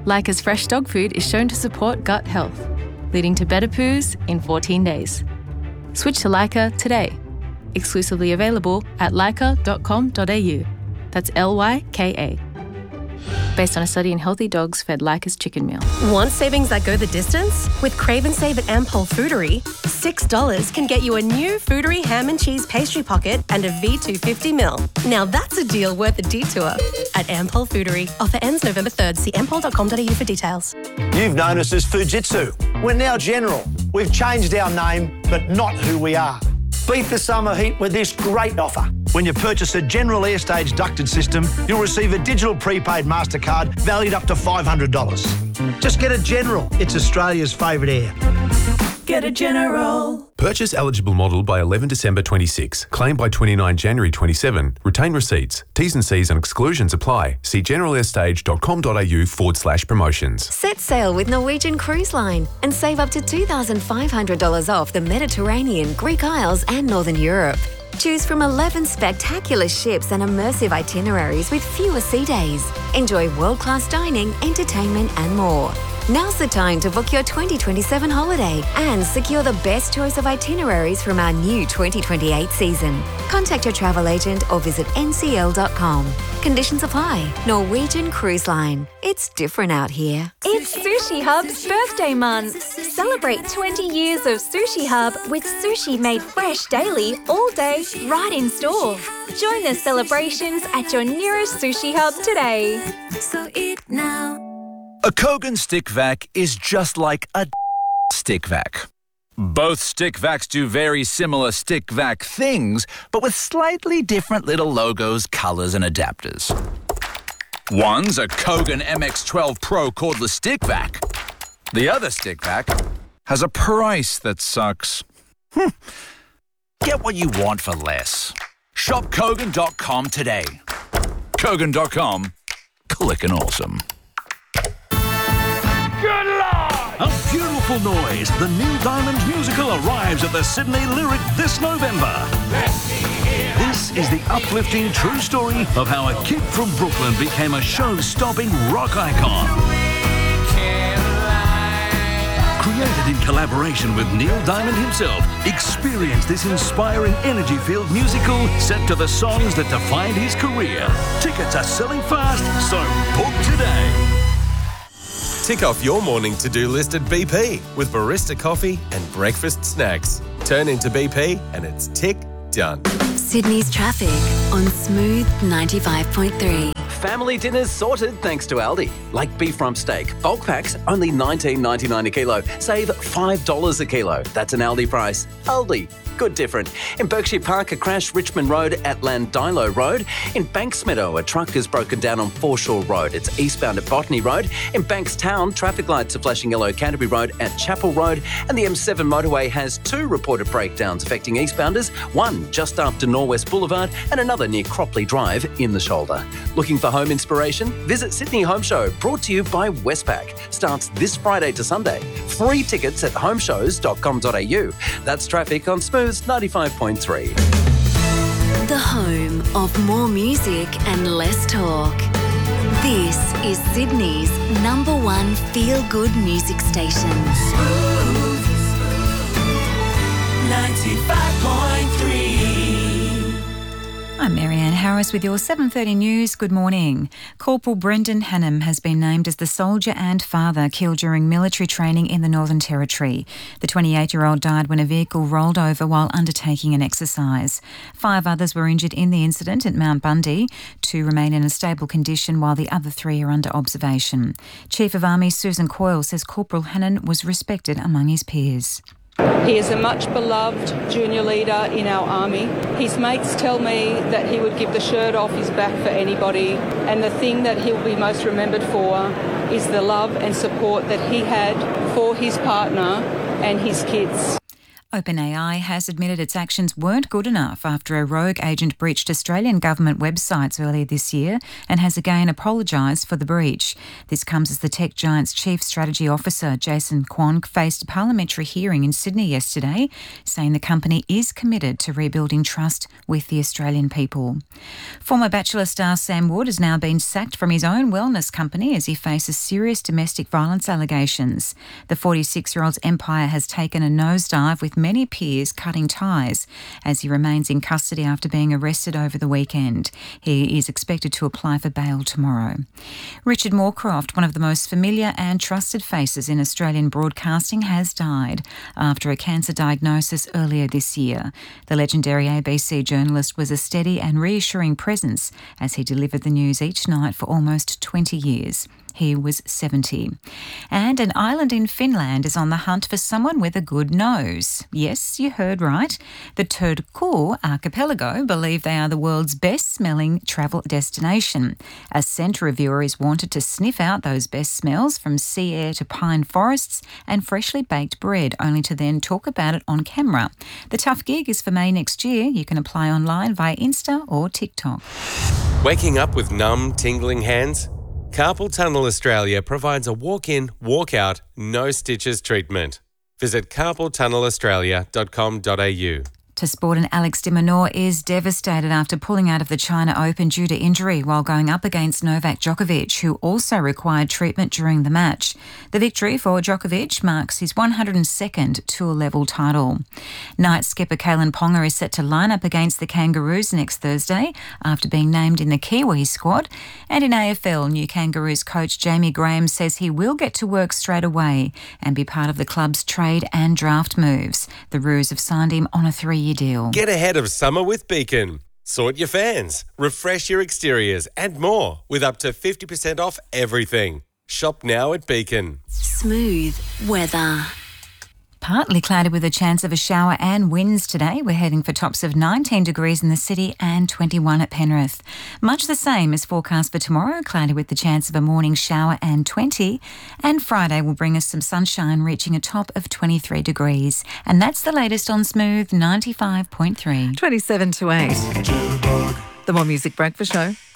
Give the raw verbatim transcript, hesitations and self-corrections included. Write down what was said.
Leica's fresh dog food is shown to support gut health, leading to better poos in fourteen days. Switch to Leica today. Exclusively available at leica dot com dot a u. That's L Y K A. Based on a study in healthy dogs fed Leica's chicken meal. Want savings that go the distance? With Crave and Save at Ampol Foodery, six dollars can get you a new Foodery ham and cheese pastry pocket and a V two fifty mil. Now that's a deal worth a detour at Ampol Foodery. Offer ends November third. See ampol dot com dot a u for details. You've known us as Fujitsu. We're now General. We've changed our name, but not who we are. Beat the summer heat with this great offer. When you purchase a General Airstage ducted system, you'll receive a digital prepaid MasterCard valued up to five hundred dollars. Just get a General. It's Australia's favourite air. Get a General. Purchase eligible model by eleven December twenty-six. Claim by twenty-nine January twenty-seven. Retain receipts. T's and C's and exclusions apply. See generalairstage dot com dot a u forward slash promotions. Set sail with Norwegian Cruise Line and save up to two thousand five hundred dollars off the Mediterranean, Greek Isles and Northern Europe. Choose from eleven spectacular ships and immersive itineraries with fewer sea days. Enjoy world-class dining, entertainment and more. Now's the time to book your twenty twenty-seven holiday and secure the best choice of itineraries from our new twenty twenty-eight season. Contact your travel agent or visit n c l dot com. Conditions apply. Norwegian Cruise Line. It's different out here. It's Sushi Hub's birthday month. Celebrate twenty years of Sushi Hub with sushi made fresh daily, all day, right in store. Join the celebrations at your nearest Sushi Hub today. So eat now. A Kogan stick vac is just like a stick vac. Both stick vacs do very similar stick vac things, but with slightly different little logos, colours and adapters. One's a Kogan M X twelve Pro cordless stick vac. The other stick vac has a price that sucks. Hm. Get what you want for less. Shop Kogan dot com today. Kogan dot com. Clickin' awesome. Good Lord! A beautiful noise. The Neil Diamond musical arrives at the Sydney Lyric this November. This is the uplifting true story of how a kid from Brooklyn became a show-stopping rock icon. Created in collaboration with Neil Diamond himself, experience this inspiring energy-filled musical set to the songs that defined his career. Tickets are selling fast, so book today. Tick off your morning to-do list at B P with barista coffee and breakfast snacks. Turn into B P and it's tick done. Sydney's traffic on Smooth ninety-five point three. Family dinners sorted thanks to Aldi. Like beef rump steak. Bulk packs, only nineteen ninety-nine a kilo. Save five dollars a kilo. That's an Aldi price. Aldi. Good different. In Berkshire Park, a crash Richmond Road at Landilo Road. In Banksmeadow, a truck has broken down on Foreshore Road. It's eastbound at Botany Road. In Bankstown, traffic lights are flashing yellow Canterbury Road at Chapel Road. And the M seven motorway has two reported breakdowns affecting eastbounders, one just after Norwest Boulevard and another near Cropley Drive in the shoulder. Looking for home inspiration? Visit Sydney Home Show, brought to you by Westpac. Starts this Friday to Sunday. Free tickets at home shows dot com dot a u. That's traffic on Smooth ninety-five point three. The home of more music and less talk. This is Sydney's number one feel-good music station. Smooth ninety-five point three. I'm Marianne Harris with your seven thirty news. Good morning. Corporal Brendan Hannam has been named as the soldier and father killed during military training in the Northern Territory. The twenty-eight-year-old died when a vehicle rolled over while undertaking an exercise. Five others were injured in the incident at Mount Bundy. Two remain in a stable condition while the other three are under observation. Chief of Army Susan Coyle says Corporal Hannam was respected among his peers. He is a much beloved junior leader in our army. His mates tell me that he would give the shirt off his back for anybody, and the thing that he'll be most remembered for is the love and support that he had for his partner and his kids. OpenAI has admitted its actions weren't good enough after a rogue agent breached Australian government websites earlier this year and has again apologised for the breach. This comes as the tech giant's chief strategy officer, Jason Kwon, faced a parliamentary hearing in Sydney yesterday, saying the company is committed to rebuilding trust with the Australian people. Former Bachelor star Sam Wood has now been sacked from his own wellness company as he faces serious domestic violence allegations. The forty-six-year-old's empire has taken a nosedive, with many peers cutting ties as he remains in custody after being arrested over the weekend. He is expected to apply for bail tomorrow. Richard Moorcroft, one of the most familiar and trusted faces in Australian broadcasting, has died after a cancer diagnosis earlier this year. The legendary A B C journalist was a steady and reassuring presence as he delivered the news each night for almost twenty years. He was seventy. And an island in Finland is on the hunt for someone with a good nose. Yes, you heard right. The Turku archipelago believe they are the world's best-smelling travel destination. A scent reviewer is wanted to sniff out those best smells, from sea air to pine forests and freshly baked bread, only to then talk about it on camera. The tough gig is for May next year. You can apply online via Insta or TikTok. Waking up with numb, tingling hands? Carpal Tunnel Australia provides a walk-in, walk-out, no stitches treatment. Visit carpal tunnel australia dot com dot a u. To sport, and Alex de Minaur is devastated after pulling out of the China Open due to injury while going up against Novak Djokovic, who also required treatment during the match. The victory for Djokovic marks his one hundred second tour-level title. Knights skipper Kalen Ponga is set to line up against the Kangaroos next Thursday after being named in the Kiwi squad. And in A F L, new Kangaroos coach Jamie Graham says he will get to work straight away and be part of the club's trade and draft moves. The Roos have signed him on a three-year deal. Get ahead of summer with Beacon. Sort your fans, refresh your exteriors and more with up to fifty percent off everything. Shop now at Beacon. Smooth weather. Partly cloudy with a chance of a shower and winds today. We're heading for tops of nineteen degrees in the city and twenty-one at Penrith. Much the same as forecast for tomorrow, cloudy with the chance of a morning shower and twenty. And Friday will bring us some sunshine, reaching a top of twenty-three degrees. And that's the latest on Smooth ninety-five point three. twenty-seven to eight. The More Music Breakfast Show.